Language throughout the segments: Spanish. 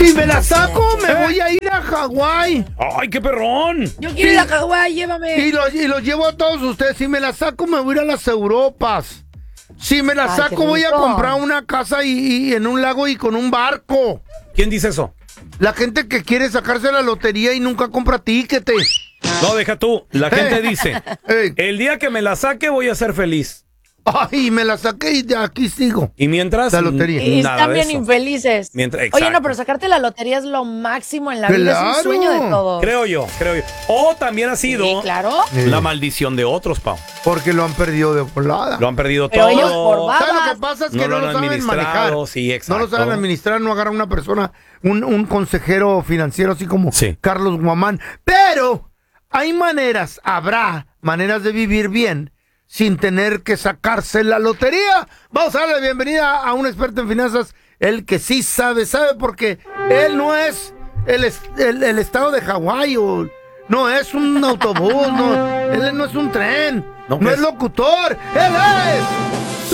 Si me la saco, me voy a ir a Hawái. ¡Ay, qué perrón! Yo quiero ir a Hawái, llévame. Y los llevo a todos ustedes. Si me la saco, me voy a ir a las Europas. Si me la saco, voy a comprar una casa y en un lago y con un barco. ¿Quién dice eso? La gente que quiere sacarse la lotería y nunca compra tiquetes. No, deja tú. La gente dice, el día que me la saque voy a ser feliz. Ay, me la saqué y de aquí sigo. Y mientras... La lotería. Y están bien infelices. Oye, no, pero sacarte la lotería es lo máximo en la vida. Es un sueño de todos. Creo yo. O también ha sido la Sí. maldición de otros, Pau. Porque lo han perdido de volada. Lo han perdido Pero todo. ellos por babas. ¿Sabes lo que pasa? Es que no lo saben administrado, manejar. sí, exacto. No lo saben administrar, no agarran una persona, un consejero financiero así como Carlos Guamán. Pero habrá maneras de vivir bien sin tener que sacarse la lotería. Vamos a darle la bienvenida a un experto en finanzas, el que sí sabe porque él no es el estado de Hawái o no es un autobús, él no es un tren, no es locutor, él es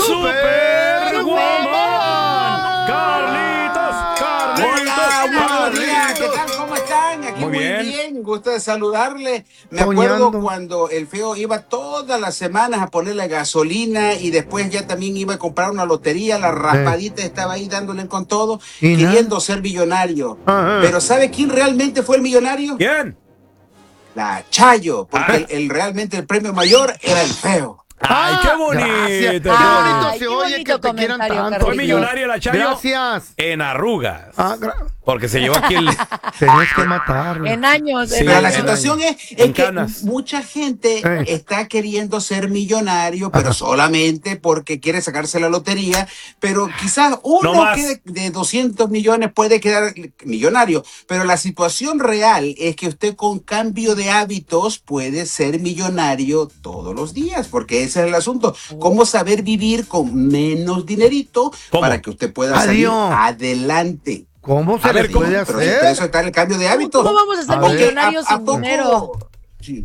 Superwoman. Carlitos. Buenos días, ¿qué tal? ¿Cómo están? Aquí muy bien, gusto de saludarle. Me acuerdo cuando el feo iba todas las semanas a ponerle gasolina y después ya también iba a comprar una lotería, la raspadita estaba ahí dándole con todo, queriendo ser millonario. Pero ¿sabe quién realmente fue el millonario? ¿Quién? La Chayo, porque realmente el premio mayor era el feo. ¡Ay, qué bonito! Gracias. Qué bonito se oye que te quieran tanto. Fue millonaria la Chayo. Gracias. En arrugas. Porque se llevó aquí el... Tenías que matarlo. En años. Sí, pero la situación es que mucha gente está queriendo ser millonario, pero solamente porque quiere sacarse la lotería. Pero quizás uno que de 200 millones puede quedar millonario. Pero la situación real es que usted con cambio de hábitos puede ser millonario todos los días. Porque ese es el asunto. ¿Cómo saber vivir con menos dinerito para que usted pueda salir adelante? ¿Cómo se le puede hacer? Pero eso está en el cambio de hábitos. ¿Cómo vamos a ser millonarios sin dinero? Sí.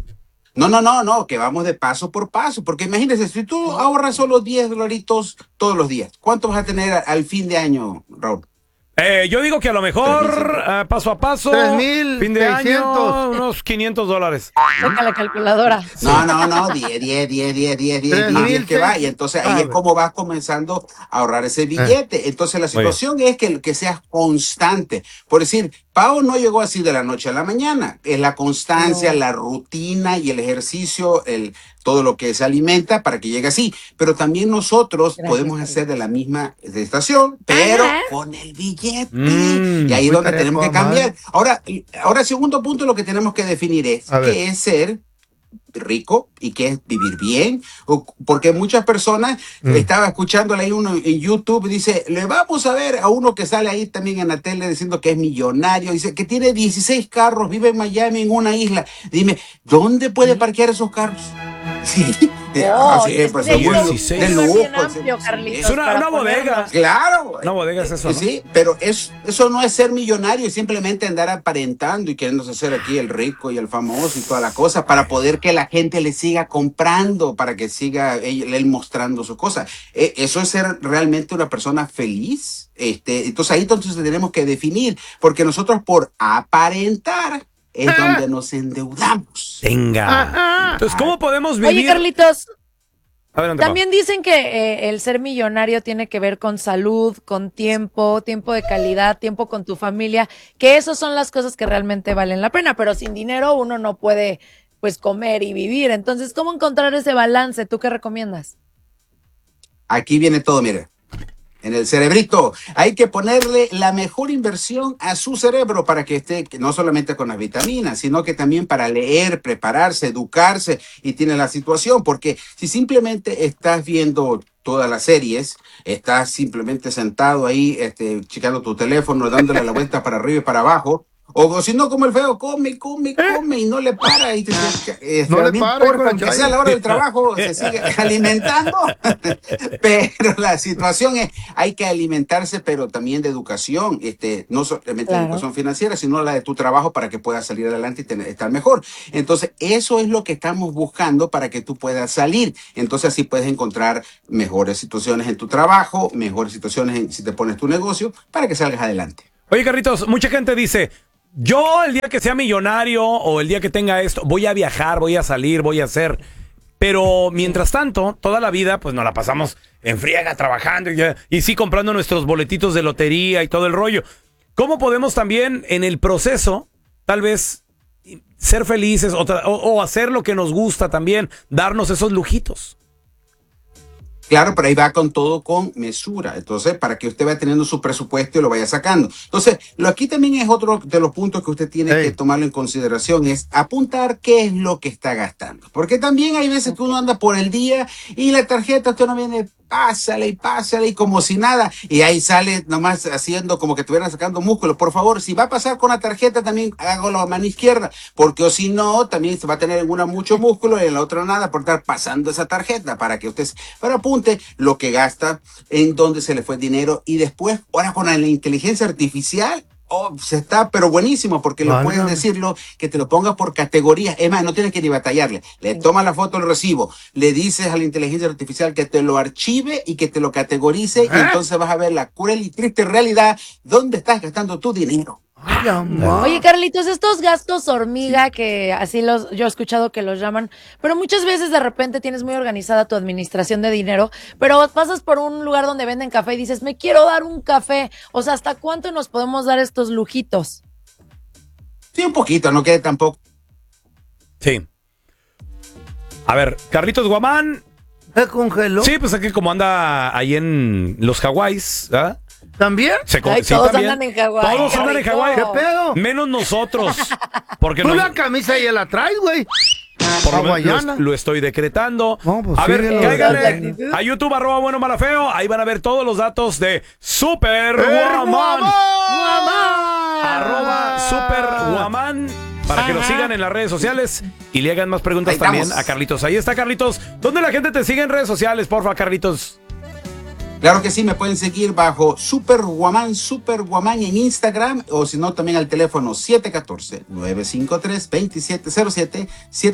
No, que vamos de paso por paso. Porque imagínese, si tú ahorras solo $10 todos los días, ¿cuánto vas a tener al fin de año, Raúl? Yo digo que a lo mejor, paso a paso, 3,000, fin de 600. año, unos $500. Saca la calculadora. No, 10, que va. Y entonces ahí es como vas comenzando a ahorrar ese billete. Entonces la situación es que seas constante. Por decir, Pau no llegó así de la noche a la mañana. Es la constancia, la rutina y el ejercicio, todo lo que se alimenta para que llegue así. Pero también nosotros podemos hacer de la misma estación, pero con el billete. Y ahí es donde tenemos que cambiar. Ahora, segundo punto, lo que tenemos que definir es qué es ser rico y qué es vivir bien, porque muchas personas, estaba escuchándole ahí uno en YouTube, dice, le vamos a ver a uno que sale ahí también en la tele diciendo que es millonario, dice que tiene 16 carros, vive en Miami en una isla. Dime, ¿dónde puede parquear esos carros? Sí. Pues de lujo. Es una bodega. Claro. Una bodega es eso, ¿no? Sí, pero eso no es ser millonario, es simplemente andar aparentando y queriéndose hacer aquí el rico y el famoso y toda la cosa para poder que la gente le siga comprando, para que siga él mostrando sus cosas. Eso es ser realmente una persona feliz. Entonces ahí tenemos que definir, porque nosotros por aparentar es donde nos endeudamos. Venga. Entonces, ¿cómo podemos vivir? Oye, Carlitos, Adelante, también dicen que el ser millonario tiene que ver con salud, con tiempo de calidad, tiempo con tu familia, que esas son las cosas que realmente valen la pena, pero sin dinero uno no puede, pues, comer y vivir. Entonces, ¿cómo encontrar ese balance? ¿Tú qué recomiendas? Aquí viene todo, mire. En el cerebrito. Hay que ponerle la mejor inversión a su cerebro para que esté, no solamente con las vitaminas, sino que también para leer, prepararse, educarse y tiene la situación. Porque si simplemente estás viendo todas las series, estás simplemente sentado ahí, checando tu teléfono, dándole la vuelta para arriba y para abajo, o si no, como el feo, come y no le para. Y no le para. Aunque sea a la hora del trabajo, se sigue alimentando. Pero la situación es, hay que alimentarse, pero también de educación. No solamente de educación financiera, sino la de tu trabajo para que puedas salir adelante y estar mejor. Entonces, eso es lo que estamos buscando para que tú puedas salir. Entonces, así puedes encontrar mejores situaciones en tu trabajo, mejores situaciones si te pones tu negocio, para que salgas adelante. Oye, Carlitos, mucha gente dice, yo el día que sea millonario o el día que tenga esto, voy a viajar, voy a salir, voy a hacer. Pero mientras tanto, toda la vida, pues nos la pasamos en friega trabajando y sí comprando nuestros boletitos de lotería y todo el rollo. ¿Cómo podemos también en el proceso, tal vez, ser felices o hacer lo que nos gusta también, darnos esos lujitos? Claro, pero ahí va con todo con mesura. Entonces, para que usted vaya teniendo su presupuesto y lo vaya sacando. Entonces, aquí también es otro de los puntos que usted tiene que tomarlo en consideración, es apuntar qué es lo que está gastando. Porque también hay veces que uno anda por el día y la tarjeta usted no viene, pásale y como si nada. Y ahí sale nomás haciendo como que estuvieran sacando músculos. Por favor, si va a pasar con la tarjeta, también hágalo a mano izquierda. Porque o si no, también se va a tener en una mucho músculo y en la otra nada por estar pasando esa tarjeta para que usted... Pero apunte lo que gasta, en dónde se le fue el dinero y después, ahora con la inteligencia artificial, se está, pero buenísimo, porque lo puedes decirlo, que te lo pongas por categorías. Es más, no tienes que ni batallarle. Le tomas la foto del recibo, le dices a la inteligencia artificial que te lo archive y que te lo categorice, y entonces vas a ver la cruel y triste realidad dónde estás gastando tu dinero. Oye, Carlitos, estos gastos hormiga que así yo he escuchado que los llaman, pero muchas veces de repente tienes muy organizada tu administración de dinero, pero pasas por un lugar donde venden café y dices, me quiero dar un café. O sea, ¿hasta cuánto nos podemos dar estos lujitos? Sí, un poquito, no quede tampoco. Sí. A ver, Carlitos Guamán. ¿Se congeló? Sí, pues aquí como anda ahí en los Hawáis, ¿ah? ¿También? Todos andan en Hawái. Todos andan en Hawái. ¿Qué pedo? Menos nosotros. Porque tú la camisa ya la traes, güey. Por lo estoy decretando. No, pues a ver, cáiganle a YouTube, @buenomalafeo. Ahí van a ver todos los datos de Super Guamán. Super Guamán. Para que lo sigan en las redes sociales y le hagan más preguntas también a Carlitos. Ahí está, Carlitos. ¿Dónde la gente te sigue en redes sociales, porfa, Carlitos? Claro que sí, me pueden seguir bajo Super Guamán en Instagram, o si no, también al teléfono 714-953-2707,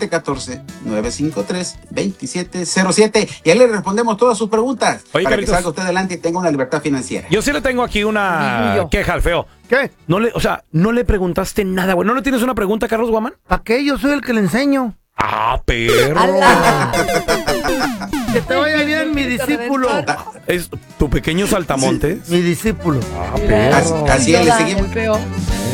714-953-2707, y ahí le respondemos todas sus preguntas. Oye, para Carlitos, que salga usted adelante y tenga una libertad financiera. Yo sí le tengo aquí una queja al feo. ¿Qué? No le preguntaste nada, güey. ¿No le tienes una pregunta, Carlos Guamán? ¿Para qué? Yo soy el que le enseño. ¡Ah, perro! Que te vaya bien, mi discípulo. ¿Es tu pequeño saltamontes? Sí, mi discípulo. Ah, perro. Así le seguimos.